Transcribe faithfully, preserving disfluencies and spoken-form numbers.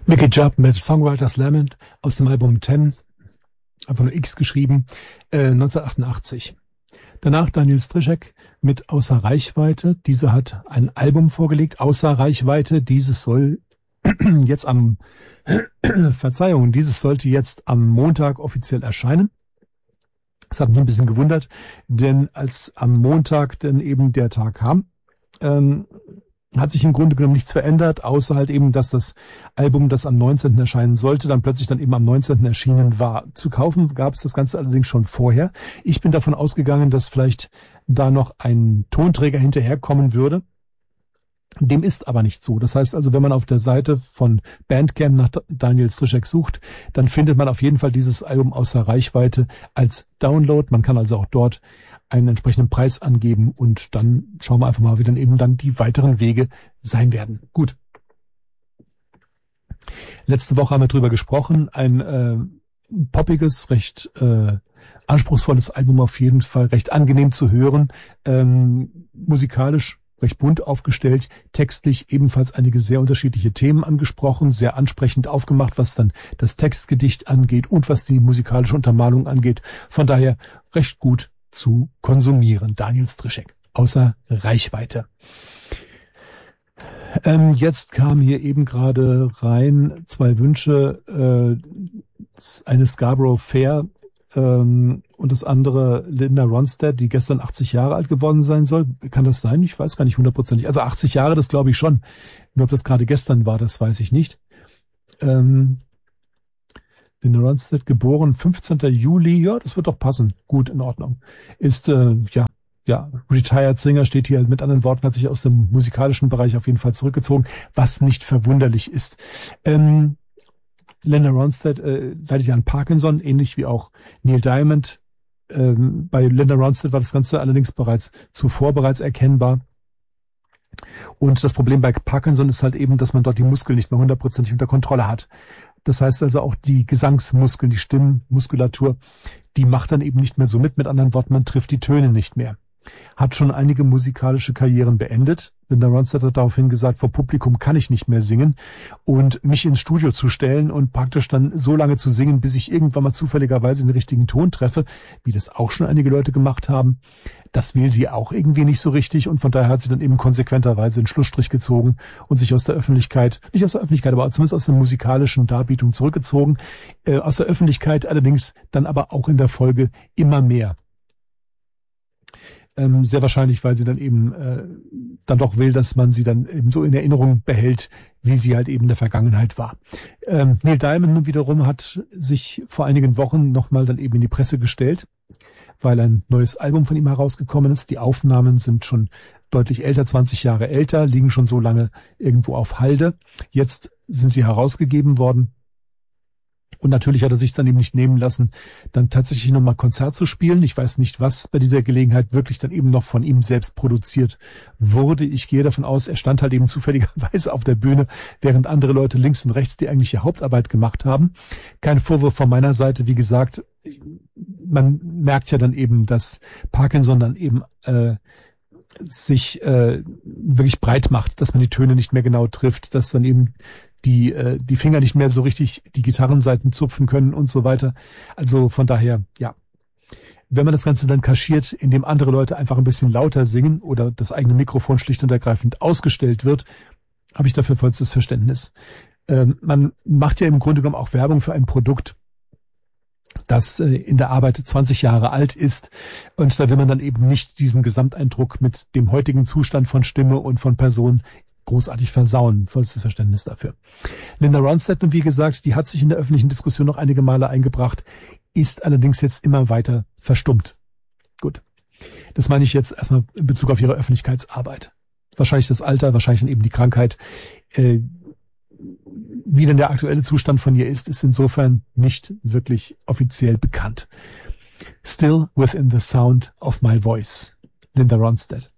Mickey Jupp mit Songwriter's Lament aus dem Album Ten, einfach nur X geschrieben, äh, neunzehnhundertachtundachtzig. Danach Daniel Strizek mit Außer Reichweite. Diese hat ein Album vorgelegt, Außer Reichweite. Dieses soll jetzt am, Verzeihung, dieses sollte jetzt am Montag offiziell erscheinen. Das hat mich ein bisschen gewundert, denn als am Montag dann eben der Tag kam, ähm, hat sich im Grunde genommen nichts verändert, außer halt eben, dass das Album, das am neunzehnten erscheinen sollte, dann plötzlich dann eben am neunzehnten erschienen war. Zu kaufen gab es das Ganze allerdings schon vorher. Ich bin davon ausgegangen, dass vielleicht da noch ein Tonträger hinterherkommen würde. Dem ist aber nicht so. Das heißt also, wenn man auf der Seite von Bandcamp nach Daniel Strizek sucht, dann findet man auf jeden Fall dieses Album Außer Reichweite als Download. Man kann also auch dort einen entsprechenden Preis angeben und dann schauen wir einfach mal, wie dann eben dann die weiteren Wege sein werden. Gut. Letzte Woche haben wir drüber gesprochen. Ein äh, poppiges, recht äh, anspruchsvolles Album auf jeden Fall, recht angenehm zu hören, ähm, musikalisch recht bunt aufgestellt, textlich ebenfalls einige sehr unterschiedliche Themen angesprochen, sehr ansprechend aufgemacht, was dann das Textgedicht angeht und was die musikalische Untermalung angeht. Von daher recht gut zu konsumieren. Daniel Strizek, Außer Reichweite. Ähm, jetzt kam hier eben gerade rein zwei Wünsche, äh, eine Scarborough Fair ähm, und das andere Linda Ronstadt, die gestern achtzig Jahre alt geworden sein soll. Kann das sein? Ich weiß gar nicht hundertprozentig. Also achtzig Jahre, das glaube ich schon. Nur ob das gerade gestern war, das weiß ich nicht. Ähm, Linda Ronstadt, geboren fünfzehnten Juli, ja, das wird doch passen. Gut, in Ordnung. Ist, äh, ja, ja, Retired Singer steht hier, mit anderen Worten, hat sich aus dem musikalischen Bereich auf jeden Fall zurückgezogen, was nicht verwunderlich ist. Ähm, Linda Ronstadt äh, leidet ja an Parkinson, ähnlich wie auch Neil Diamond. Ähm, bei Linda Ronstadt war das Ganze allerdings bereits zuvor bereits erkennbar. Und das Problem bei Parkinson ist halt eben, dass man dort die Muskeln nicht mehr hundertprozentig unter Kontrolle hat. Das heißt also auch die Gesangsmuskeln, die Stimmmuskulatur, die macht dann eben nicht mehr so mit. Mit anderen Worten, man trifft die Töne nicht mehr. Hat schon einige musikalische Karrieren beendet. Linda Ronstadt hat daraufhin gesagt, vor Publikum kann ich nicht mehr singen. Und mich ins Studio zu stellen und praktisch dann so lange zu singen, bis ich irgendwann mal zufälligerweise den richtigen Ton treffe, wie das auch schon einige Leute gemacht haben, das will sie auch irgendwie nicht so richtig. Und von daher hat sie dann eben konsequenterweise einen Schlussstrich gezogen und sich aus der Öffentlichkeit, nicht aus der Öffentlichkeit, aber zumindest aus der musikalischen Darbietung zurückgezogen. Äh, aus der Öffentlichkeit allerdings dann aber auch in der Folge immer mehr. Ähm, sehr wahrscheinlich, weil sie dann eben äh, dann doch will, dass man sie dann eben so in Erinnerung behält, wie sie halt eben in der Vergangenheit war. Ähm, Neil Diamond wiederum hat sich vor einigen Wochen nochmal dann eben in die Presse gestellt, weil ein neues Album von ihm herausgekommen ist. Die Aufnahmen sind schon deutlich älter, zwanzig Jahre älter, liegen schon so lange irgendwo auf Halde. Jetzt sind sie herausgegeben worden. Und natürlich hat er sich dann eben nicht nehmen lassen, dann tatsächlich nochmal Konzert zu spielen. Ich weiß nicht, was bei dieser Gelegenheit wirklich dann eben noch von ihm selbst produziert wurde. Ich gehe davon aus, er stand halt eben zufälligerweise auf der Bühne, während andere Leute links und rechts die eigentliche Hauptarbeit gemacht haben. Kein Vorwurf von meiner Seite, wie gesagt. Man merkt ja dann eben, dass Parkinson dann eben äh, sich äh, wirklich breit macht, dass man die Töne nicht mehr genau trifft, dass dann eben die äh, die Finger nicht mehr so richtig die Gitarrensaiten zupfen können und so weiter. Also von daher, ja, wenn man das Ganze dann kaschiert, indem andere Leute einfach ein bisschen lauter singen oder das eigene Mikrofon schlicht und ergreifend ausgestellt wird, habe ich dafür vollstes Verständnis. Ähm, man macht ja im Grunde genommen auch Werbung für ein Produkt, das äh, in der Arbeit zwanzig Jahre alt ist. Und da will man dann eben nicht diesen Gesamteindruck mit dem heutigen Zustand von Stimme und von Person großartig versauen. Vollstes Verständnis dafür. Linda Ronstadt, wie gesagt, die hat sich in der öffentlichen Diskussion noch einige Male eingebracht, ist allerdings jetzt immer weiter verstummt. Gut. Das meine ich jetzt erstmal in Bezug auf ihre Öffentlichkeitsarbeit. Wahrscheinlich das Alter, wahrscheinlich dann eben die Krankheit. Äh, wie denn der aktuelle Zustand von ihr ist, ist insofern nicht wirklich offiziell bekannt. Still within the sound of my voice. Linda Ronstadt.